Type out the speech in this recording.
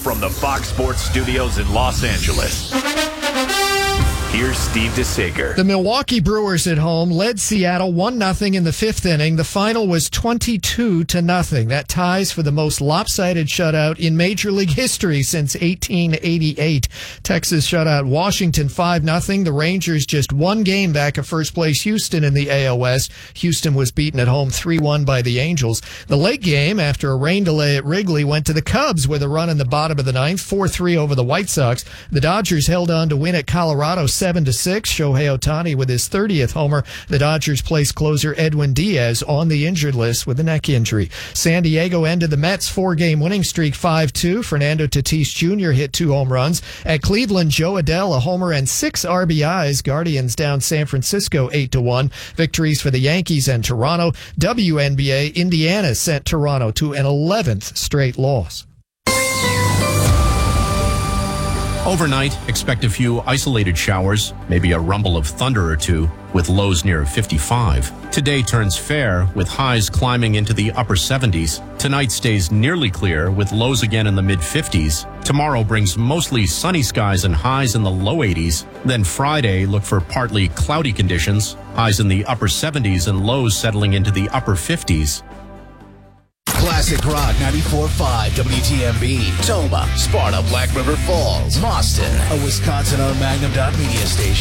from the Fox Sports Studios in Los Angeles, here's Steve DeSager. The Milwaukee Brewers at home led Seattle 1-0 in the fifth inning. The final was 22-0. That ties for the most lopsided shutout in Major League history since 1888. Texas shut out Washington 5-0. The Rangers just one game back of first place Houston in the AL West. Houston was beaten at home 3-1 by the Angels. The late game, after a rain delay at Wrigley, went to the Cubs with a run in the bottom of the ninth, 4-3 over the White Sox. The Dodgers held on to win at Colorado 7-6. Shohei Ohtani with his 30th homer. The Dodgers placed closer Edwin Diaz on the injured list with a neck injury. San Diego ended the Mets' four-game winning streak 5-2. Fernando Tatis Jr. hit 2 home runs. At Cleveland, Joe Adell a homer and 6 RBIs. Guardians down San Francisco 8-1. Victories for the Yankees and Toronto. WNBA, Indiana sent Toronto to an 11th straight loss. Overnight, expect a few isolated showers, maybe a rumble of thunder or two, with lows near 55. Today turns fair, with highs climbing into the upper 70s. Tonight stays nearly clear, with lows again in the mid-50s. Tomorrow brings mostly sunny skies and highs in the low 80s. Then Friday, look for partly cloudy conditions, highs in the upper 70s and lows settling into the upper 50s. Classic Rock 94.5 WTMB, Toma, Sparta, Black River Falls, Boston, a Wisconsin-owned Magnum Media station.